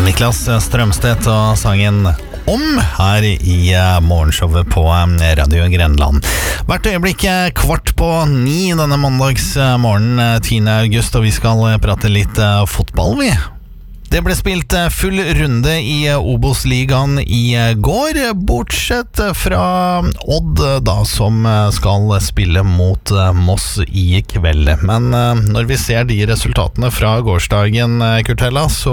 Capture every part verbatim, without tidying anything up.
Niklas Strømstedt og sangen Om her i morgenshowet på Radio Grenland. Hvert øyeblikk kvart på ni denne mandagsmorgen tiende august, og vi skal prate litt fotball, vi. Det ble spilt full runde i Obos-ligaen i går, bortsett fra Odd da, som skal spille mot Moss i kveld. Men når vi ser de resultatene fra gårsdagen, Kurtella, så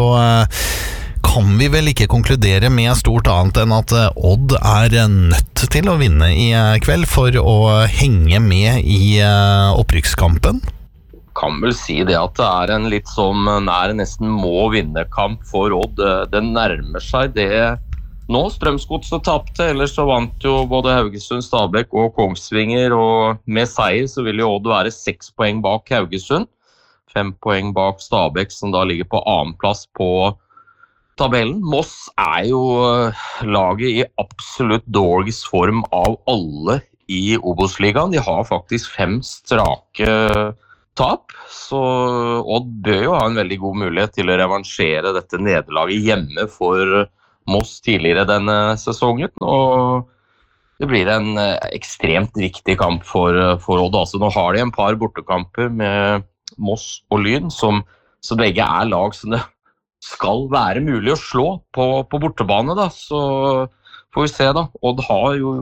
kan vi vel ikke konkludere med stort annet enn at Odd er nødt til å vinne i kveld for å henge med i opprykkskampen? Kan vel si det at det er en litt sånn nær nesten må vinne kamp for Odd. Den nærmer seg det nå. Strømsgodset tapte, ellers så vant jo både Haugesund, Stabæk og Kongsvinger, og med seier så vil jo Odd være seks poeng bak Haugesund, fem poeng bak Stabæk, som da ligger på annen plass på tabellen. Moss er jo laget i absolutt dårligst form av alle i Obos-ligaen. De har faktisk fem strake tap, så Odd bør jo ha en veldig god mulighet til å revansjere dette nederlaget hjemme for Moss tidligere denne sesongen, og det blir en ekstremt viktig kamp for, for Odd. Altså, nå har de en par bortekamper med Moss og Lyn, som, som begge er lag som det skal være mulig å slå på, på bortebane, da. Så får vi se da. Odd har jo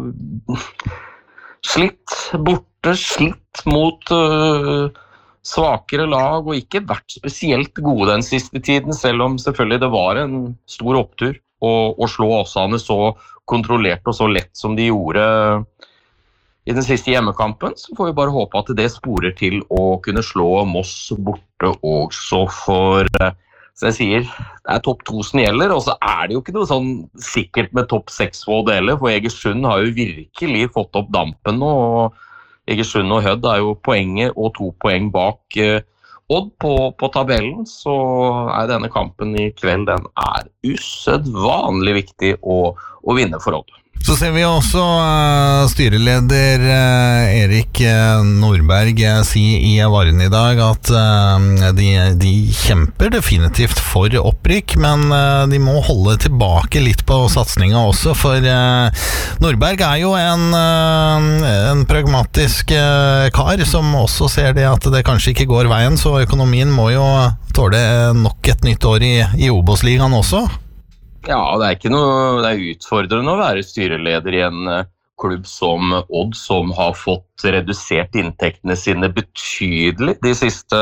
slitt borte, slitt mot uh, svakere lag, og ikke vært spesielt gode den siste tiden, selv om selvfølgelig det var en stor opptur å, å slå Åsane så kontrollert og så lett som de gjorde i den siste hjemmekampen. Så får vi bare håpe at det sporer til å kunne slå Moss borte også, for så jeg sier, det er topp to som gjelder, og så er det jo ikke noe sånn sikkert med topp seks for Odd heller, for Egersund har jo virkelig fått opp dampen nå, og Egersund og Hødd er jo poenget og to poeng bak eh, Odd på, på tabellen, så er denne kampen i kveld, den er usedvanlig viktig å, å vinne for Odd. Så ser vi også uh, styreleder uh, Erik uh, Nordberg uh, si i Varen i dag at uh, de, de kjemper definitivt for opprykk, men uh, de må holde tilbake litt på satsningen også, for uh, Nordberg er jo en, uh, en pragmatisk uh, kar som også ser det at det kanskje ikke går veien, så økonomien må jo tåle nok et nytt år i, i Obos-ligaen også. Ja, det er ikke noe, det er utfordrende å være styreleder i en klubb som Odd, som har fått redusert inntektene sine betydelig de siste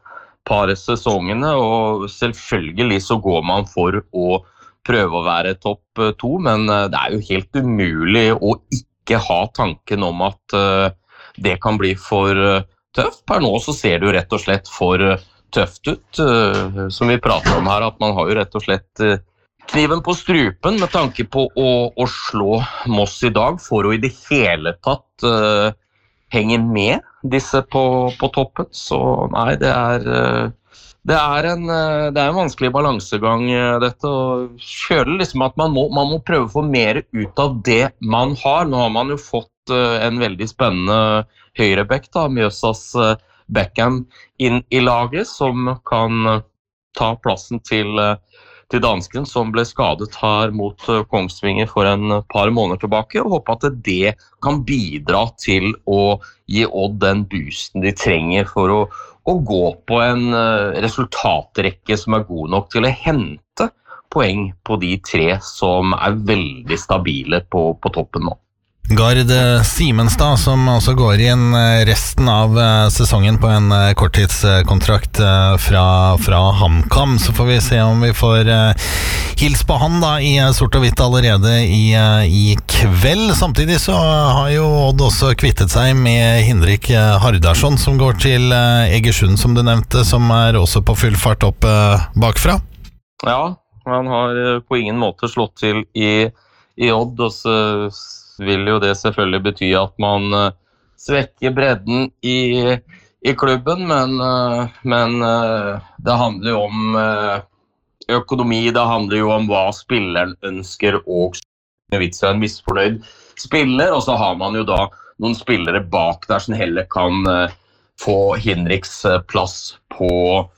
par sesongene, og selvfølgelig så går man for å prøve å være topp to, men det er jo helt umulig å ikke ha tanken om at det kan bli for tøft. Per nå så ser det jo rett og slett for tøft ut, som vi prater om her, at man har jo rett og slett kniven på strupen med tanke på å, å slå Moss i dag for å i det hele tatt uh, henge med disse på, på toppen. Så nei, det er, uh, det er, en, uh, det er en vanskelig balansegang uh, dette, og føler liksom at man må, man må prøve å få mer ut av det man har. Nå har man jo fått uh, en veldig spennende høyrebekk, da, Mjøsas uh, Beckham inn i laget, som kan uh, ta plassen til uh, til dansken som ble skadet her mot Kongsvinger for en par måneder tilbake, og håper at det kan bidra til å gi Odd den boosten de trenger for å, å gå på en resultatrekke som er god nok til å hente poeng på de tre som er veldig stabile på, på toppen nå. Gard Simenstad, som også går inn resten av sesongen på en korttidskontrakt fra, fra HamKam, så får vi se om vi får hils på han da i sort og hvitt allerede i, i kveld. Samtidig så har jo Odd også kvittet seg med Hindrik Hardarsson, som går til Egersund, som du nevnte, som er også på full fart opp bakfra. Ja, han har på ingen måte slått til i, i Odd, og så vil jo det selvfølgelig bety at man uh, svekker bredden i, i klubben, men, uh, men uh, det handler jo om uh, økonomi, det handler jo om hva spilleren ønsker, og vits er en misfornøyd spiller, og så har man jo da noen spillere bak der som heller kan uh, få Hinriks uh, plass på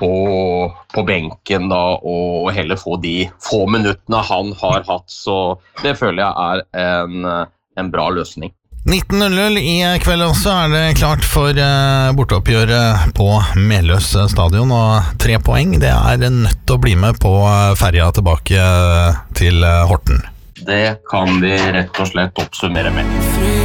på, på benken da, og heller få de få minuttene han har hatt, så det føler jeg er en, en bra løsning. nitten null null i kveld også er det klart for borteoppgjøret på Meløs stadion, og tre poeng, det er nødt til å bli med på ferja tilbake til Horten. Det kan vi rett og slett oppsummere med.